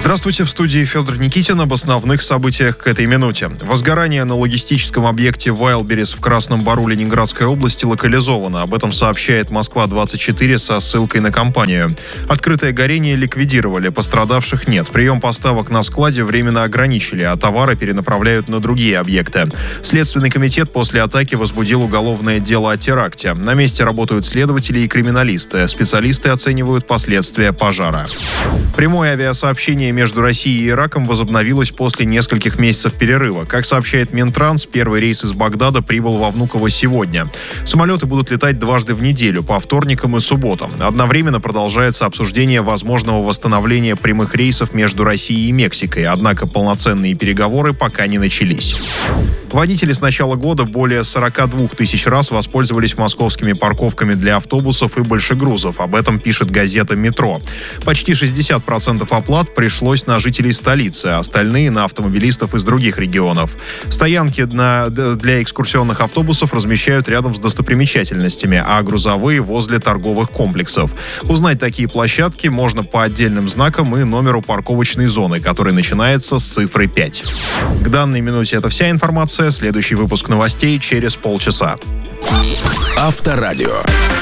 Здравствуйте, в студии Федор Никитин. Об основных событиях к этой минуте. Возгорание на логистическом объекте Вайлдберрис в Красном Бару Ленинградской области локализовано. Об этом сообщает Москва-24 со ссылкой на компанию. Открытое горение ликвидировали, пострадавших нет. Прием поставок на складе временно ограничили, а товары перенаправляют на другие объекты. Следственный комитет после атаки возбудил уголовное дело о теракте. На месте работают следователи и криминалисты. Специалисты оценивают последствия пожара. Прямое авиасообщение между Россией и Ираком возобновилось после нескольких месяцев перерыва. Как сообщает Минтранс, первый рейс из Багдада прибыл во Внуково сегодня. Самолеты будут летать дважды в неделю, по вторникам и субботам. Одновременно продолжается обсуждение возможного восстановления прямых рейсов между Россией и Мексикой, однако полноценные переговоры пока не начались. Водители с начала года более 42 тысяч раз воспользовались московскими парковками для автобусов и большегрузов. Об этом пишет газета «Метро». Почти 60% оплат пришлось на жителей столицы, а остальные — на автомобилистов из других регионов. Стоянки для экскурсионных автобусов размещают рядом с достопримечательностями, а грузовые — возле торговых комплексов. Узнать такие площадки можно по отдельным знакам и номеру парковочной зоны, который начинается с цифры 5. К данной минуте это вся информация. Следующий выпуск новостей через полчаса. Авторадио.